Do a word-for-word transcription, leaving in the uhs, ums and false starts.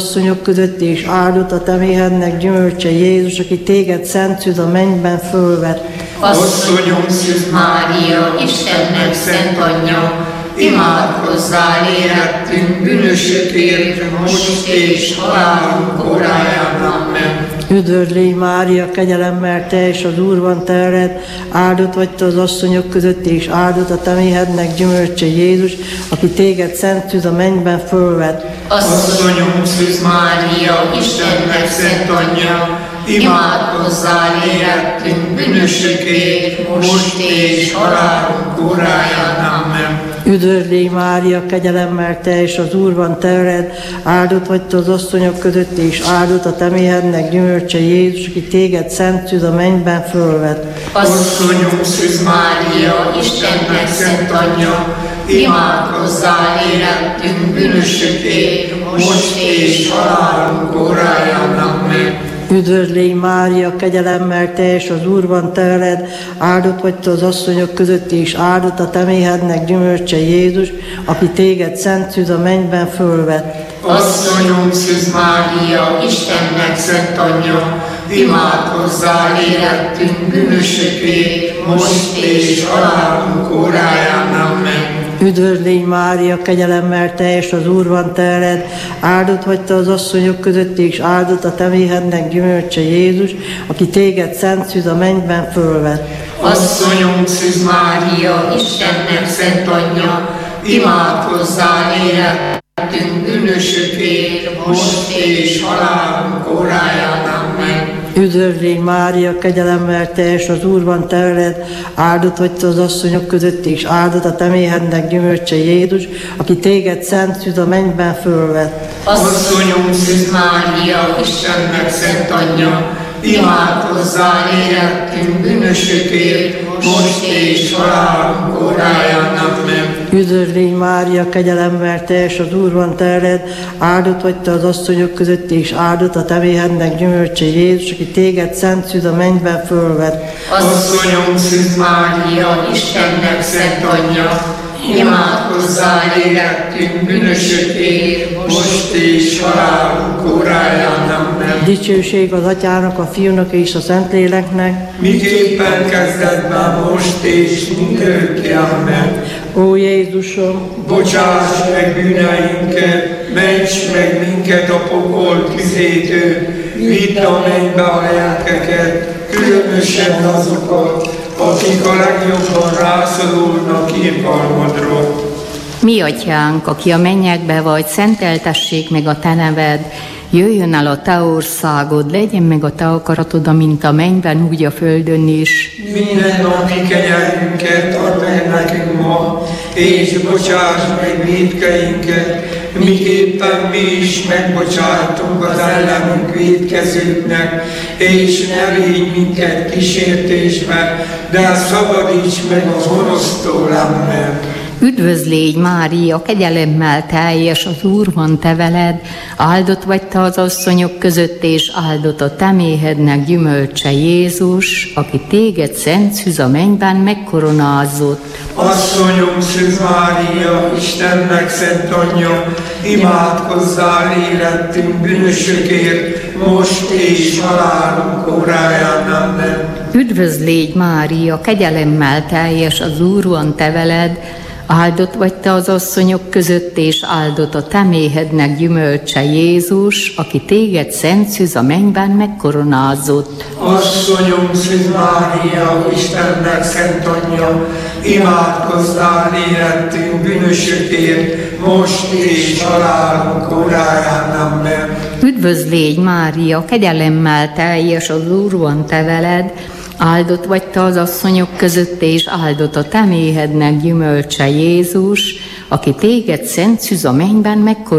asszonyok között, és áldott a te méhednek gyümölcse Jézus, aki téged szent szűz a mennyben fölvett. Asszonyom, Szűz Mária, Istennek szent anyja, imádkozzál érettünk bűnösökért, most és halálunk óráján. Amen. Üdvözl légy Mária, kegyelemmel teljes, az Úr van te veled, áldott vagy te az asszonyok között, és áldott a te méhednek gyümölcse Jézus, aki téged szent szűz a mennyben fölvett. Asszonyom, Szűz Mária, Istennek szent anyja, imádkozzál érettünk bűnösökért, most és halálunk óráján. Amen. Üdvözl légy Mária, kegyelemmel teljes, az Úr van te veled, áldott vagy te az asszonyok között, és áldott a te méhednek gyümölcse Jézus, aki téged szent szűz a mennyben fölvett. Asszonyom, Szűz Mária, Istennek szent anyja, imádkozzál érettünk bűnösökért, most és halálunk óráján. Amen. Üdvözl légy Mária, kegyelemmel teljes, az Úr van te veled, áldott vagy te az asszonyok között, és áldott a te méhednek gyümölcse Jézus, aki téged szent szűz a mennyben fölvett. Asszonyom, Szűz Mária, Istennek szent anyja, imádkozzál érettünk bűnösökért, most és halálunk óráján. Amen. Üdvözl légy Mária, kegyelemmel teljes, az Úr van te veled, áldott vagy te az asszonyok között, és áldott a te méhednek gyümölcse Jézus, aki téged szent szűz a mennyben fölvett. Asszonyom, Szűz Mária, Istennek szent anyja, imádkozzál érettünk bűnösökért, most és halálunk óráján. Amen. Üdvözl légy Mária, kegyelemmel teljes, az Úr van te veled, áldott vagy te az asszonyok között, és áldott a te méhednek gyümölcse Jézus, aki téged szent szűz a mennyben fölvett. Asszonyom, Szűz Mária, Istennek szent anyja, imádkozzál érettünk bűnösökért, most és halálunk óráján. Amen. Üdvözl légy Mária, kegyelemmel teljes, az Úr van te veled, áldott vagy te az asszonyok között, és áldott a te méhednek gyümölcse Jézus, aki téged szent szűz a mennyben fölvett. Asszonyom, Szűz Mária, Istennek szent anyja, imádkozzál érettünk bűnösökért, most és halálunk óráján. Amen. Dicsőség az Atyának, a Fiúnak és a Szentléleknek, miképpen kezdetben, most és mindörökké. Amen. Ó Jézusom, Bocsáss meg bűneinket, ments meg minket a pokol tüzétől, vidd a mennybe a lelkeket, különösen azokat, akik a legjobban rászorulnak irgalmadra. Mi atyánk, aki a mennyekbe vagy, szenteltessék meg a te neved, jöjjön el a te országod, legyen meg a te akaratod, amint a mennyben, úgy a földön is. Minden napi kenyerünket add meg nekünk ma, és bocsáss meg vétkeinket, miképpen mi is megbocsátunk az ellenünk vétkezőknek, és ne védj minket kísértésbe, de szabadíts meg a gonosztól. Amen. Üdvözl légy Mária, kegyelemmel teljes, az Úr van te veled, áldott vagy te az asszonyok között, és áldott a te méhednek gyümölcse Jézus, aki téged szent szűz a mennyben megkoronázott. Asszonyom, Szűz Mária, Istennek szent anyja, imádkozzál érettünk bűnösökért, most és halálunk óráján. Amen. Üdvözl légy Mária, kegyelemmel teljes, az Úr van te veled, áldott vagy te az asszonyok között, és áldott a te méhednek gyümölcse Jézus, aki téged szent szűz a mennyben megkoronázott. Asszonyom, Szűz Mária, Istennek szent anyja, imádkozzál érettünk bűnösökért, most és halálunk óráján. Amen. Üdvözl légy Mária, kegyelemmel teljes, az Úr van te veled, áldott vagy te az asszonyok között, és áldott a te méhednek gyümölcse Jézus, aki téged szent szűz a mennyben megkoronázott.